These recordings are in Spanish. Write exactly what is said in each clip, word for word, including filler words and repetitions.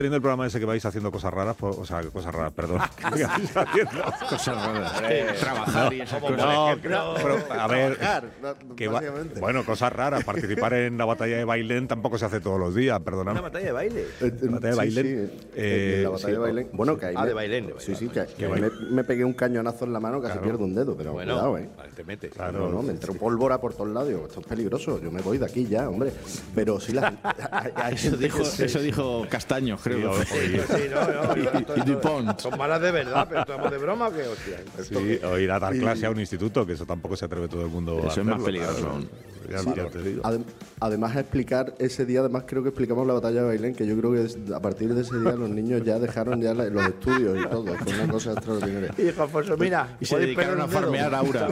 Teniendo el programa ese que vais haciendo cosas raras, pues, o sea, cosas raras, perdón. Que vais haciendo cosas raras. Eh, trabajar no, y esas no, cosas. No, pero, a ver, que va, básicamente. bueno, cosas raras. Participar en la batalla de Bailén tampoco se hace todos los días, perdóname. ¿Una batalla de baile? La batalla de Bailén. Sí, sí, eh, en la batalla sí, de Bailén. Bueno, que ahí Ah, me, de Bailén. De sí, sí, Bailén. que, que me, me pegué un cañonazo en la mano, casi Claro. pierdo un dedo, pero Bueno, cuidado, ¿eh? vale, te metes. Claro. No, no, me entró pólvora por todos lados. Digo, esto es peligroso, yo me voy de aquí ya, hombre. Pero sí la... hay- hay Eso gente dijo, que se- eso dijo Castaño, creo. Sí, oye, Sí, no, no, Y- no, y esto- Dupont. Son malas de verdad, pero estamos de broma o qué, hostia. sí, o ir a dar Y- clase a un instituto, que eso tampoco se atreve todo el mundo a Eso es hacerlo, más peligroso claro. aún. Ya, Sí. ya te digo. Adem- Además, explicar ese día, además creo que explicamos la batalla de Bailén, que yo creo que es- a partir de ese día los niños ya dejaron ya la- los estudios y todo. Fue una cosa extraordinaria. Y dijo Alfonso, mira, Y se podéis dedicaron perder a un dedo. farmear Aura.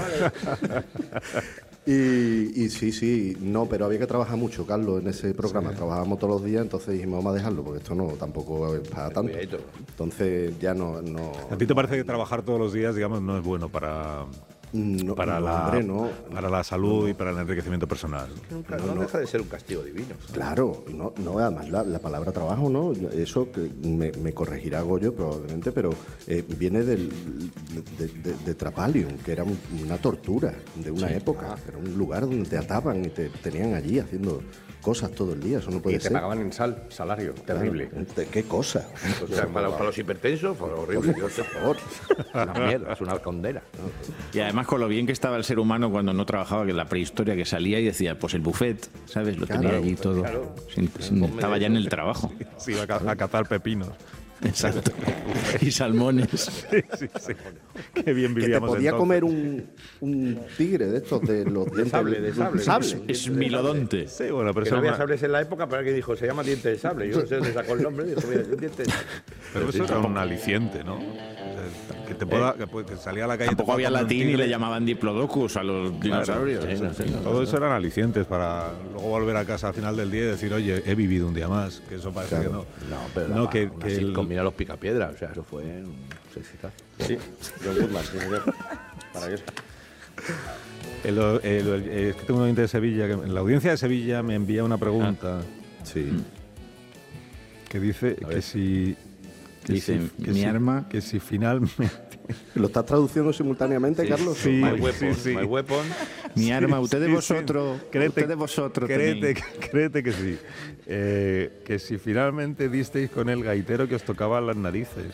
Y, y sí, sí, no, pero había que trabajar mucho, Carlos, en ese programa. Trabajábamos todos los días, entonces dijimos, vamos a dejarlo, porque esto no tampoco es para tanto. Cuidadito. Entonces ya no... no ¿A ti te parece que trabajar todos los días, digamos, no es bueno para, no, para, no, la, hombre, no. para la salud y para el enriquecimiento personal? Nunca, no, deja de ser un castigo divino. Claro, no, no además la, la palabra trabajo, ¿no? Eso que me, me corregirá Goyo probablemente, pero eh, viene del, de, de, de Trapalium, que era un- una tortura de una época. Era un lugar donde te ataban y te tenían allí haciendo cosas todo el día. Eso no puede Y te ser. pagaban en sal, salario, terrible. ¿De ¿Qué cosa? O sea, para, para los hipertensos fue horrible. Dios, por favor. Una mierda, es una condena. Y además con lo bien que estaba el ser humano cuando no trabajaba, que en la prehistoria que salía y decía, pues el buffet, ¿sabes? Lo Claro, tenía allí todo. claro. Sin- sin- estaba ya en el trabajo. Sí, a, ca- a cazar pepinos. Exacto. Y salmones. Sí, sí, sí. Qué bien Que te vivíamos podía entonces. comer un, un tigre de estos de los dientes sable, de sable. sable. Es milodonte. Sí, bueno, pero Que eso, no había era una- sables en la época, pero alguien dijo, se llama diente de sable. Yo no sé dónde sacó el nombre. Dijo, mira, es un diente de sable. pero eso era un aliciente, ¿no? O sea, que te pueda, que, puede- que salía a la calle. Tampoco te había pueda comer un latín y tigre. le llamaban diplodocus a los dinosaurios. Sí, no sé. Todo eso eran alicientes para luego volver a casa al final del día y decir, oye, he vivido un día más. Que eso parece que no. No, pero No, la- que, aún que así, el- combina los picapiedras. O sea, eso fue un sexitazo. Sí, John Goodman, sí, señor. Maravilloso. el- el- el- es que tengo un oyente de Sevilla, que en la audiencia de Sevilla me envía una pregunta Sí. que dice que si. Que Dice, si, que mi si- arma- Que si finalmente. ¿Lo estás traduciendo simultáneamente, Carlos? sí. My weapon, sí. my weapon. Mi arma, Sí, usted de sí, vosotros, sí. Créete- usted de vosotros créete, tenéis. créete que sí. Eh, que si finalmente disteis con el gaitero que os tocaba las narices.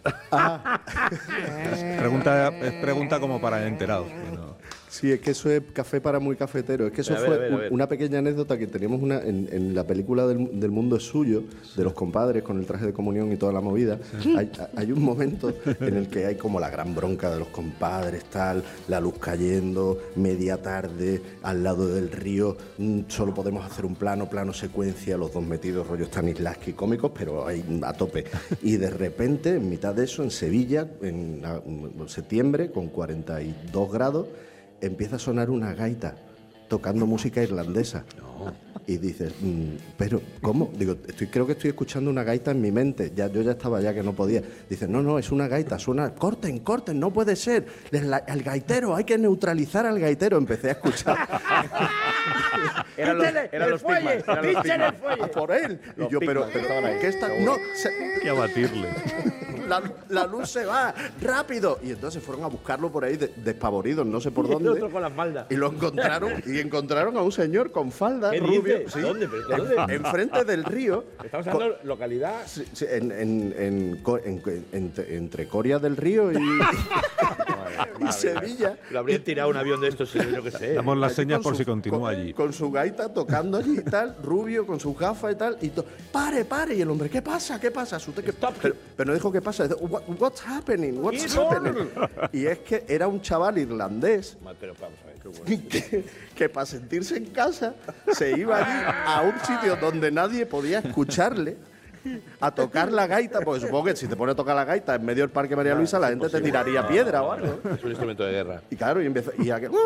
Es pregunta, es pregunta como para enterados. que no. Sí, es que eso es café para muy cafetero. Es que eso A ver, fue a ver, a un- ver. una pequeña anécdota que teníamos una, en, en la película del, del Mundo es Suyo, de los compadres con el traje de comunión y toda la movida. Hay, hay un momento en el que hay como la gran bronca de los compadres, tal, la luz cayendo, media tarde, al lado del río, mm, solo podemos hacer un plano, plano secuencia, los dos metidos, rollo Stanislavski cómicos, pero ahí a tope. Y de repente, en mitad de eso, en Sevilla, en, ah, en septiembre, con cuarenta y dos grados, empieza a sonar una gaita tocando música irlandesa. Y dices, mm, pero ¿cómo? Digo, estoy, creo que estoy escuchando una gaita en mi mente. Ya, yo ya estaba ya que no podía. Dices, no, no, es una gaita, suena, corten, corten, no puede ser. El, el gaitero, hay que neutralizar al gaitero. Empecé a escuchar. Eran los, eran los Pigmas, eran los Pigmas. a por él. Y Los yo, pero, Pigmas pero estaban ahí. ¿qué está? No, se- Hay que abatirle. la, la luz se va, rápido. Y entonces fueron a buscarlo por ahí de- despavoridos, no sé por Y el dónde. otro con las maldas. Y lo encontraron, y encontraron a un señor con falda, ¿Qué rubio. dices? ¿Dónde? ¿Pero dónde? Enfrente del río. Estamos hablando de localidad. Sí, sí, en, en- en Co- en- en- entre Coria del Río y, y Sevilla. Lo habrían tirado un avión de estos, yo qué sé. Damos las Allí señas con por su- si continúa con- allí. Con su gaita tocando allí y tal, rubio, con sus gafas y tal. Y to- pare, pare. Y el hombre, ¿qué pasa? ¿Qué pasa? Asusté que- pero, pero no dijo qué pasa. Dice, "What- what's happening? What's It's happening? Y es que era un chaval irlandés Pero vamos a ver, qué bueno. que, que para sentirse en casa se iba allí a un sitio donde nadie podía escucharle a tocar la gaita, porque supongo que si te pones a tocar la gaita en medio del Parque María Luisa, la gente te tiraría piedra o algo. Es un instrumento de guerra. Y claro, y empezó. Y aquel.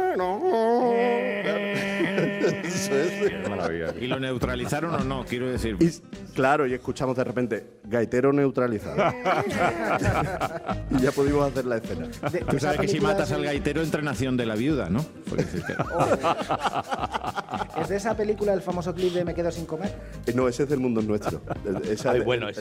Eso es. Qué maravilla. ¿Y lo neutralizaron o no? Quiero decir. Y, claro, y escuchamos de repente, gaitero neutralizado. Y ya pudimos hacer la escena. De- Tú esa sabes que si película matas es- al gaitero entra Nación de la Viuda, ¿no? Porque es que- ¿Es de esa película el famoso clip de Me quedo sin comer? Eh, No, ese es del mundo nuestro. Ese Ay, de- bueno, ese